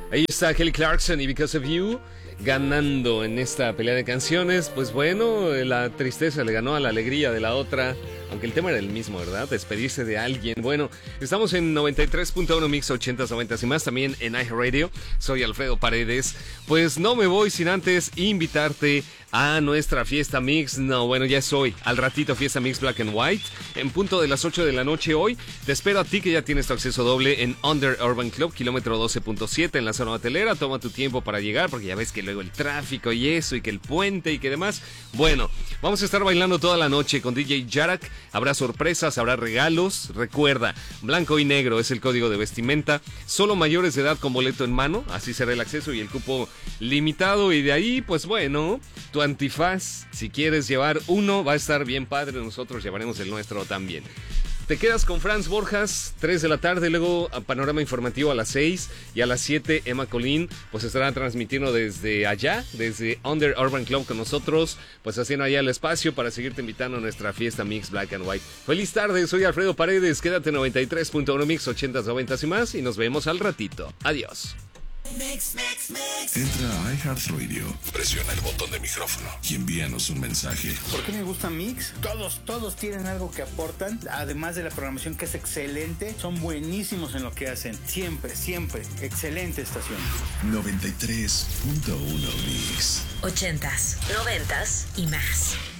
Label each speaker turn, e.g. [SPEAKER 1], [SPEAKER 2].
[SPEAKER 1] Ahí está Kelly Clarkson y Because of You ganando en esta pelea de canciones. Pues bueno, la tristeza le ganó a la alegría de la otra, aunque el tema era el mismo, ¿verdad? Despedirse de alguien. Bueno, estamos en 93.1 Mix 80s, 90s y más, también en iHeartRadio. Soy Alfredo Paredes. Pues no me voy sin antes invitarte a nuestra fiesta mix. No, bueno, ya es hoy. Al ratito, fiesta mix Black and White, en punto de las 8 de la noche hoy. Te espero a ti que ya tienes tu acceso doble en Under Urban Club, kilómetro 12.7 en la zona hotelera. Toma tu tiempo para llegar, porque ya ves que luego el tráfico y eso, y que el puente y que demás. Bueno, vamos a estar bailando toda la noche con DJ Jarak. Habrá sorpresas, habrá regalos. Recuerda, blanco y negro es el código de vestimenta. Solo mayores de edad con boleto en mano. Así será el acceso y el cupo limitado. Y de ahí, pues bueno, tu antifaz, si quieres llevar uno, va a estar bien padre. Nosotros llevaremos el nuestro también. Te quedas con Franz Borjas, 3 de la tarde, luego a Panorama Informativo a las 6 y a las 7 Emma Colín pues estará transmitiendo desde allá, desde Under Urban Club con nosotros, pues haciendo allá el espacio para seguirte invitando a nuestra fiesta Mix Black and White. Feliz tarde, soy Alfredo Paredes, quédate en 93.1 Mix 80s, 90s y más y nos vemos al ratito. Adiós.
[SPEAKER 2] Entra a iHeartRadio, presiona el botón de micrófono y envíanos un mensaje.
[SPEAKER 3] ¿Por qué me gusta Mix? Todos tienen algo que aportan, además de la programación que es excelente, son buenísimos en lo que hacen, siempre, excelente estación.
[SPEAKER 2] 93.1 Mix
[SPEAKER 4] 80s, 90s y más.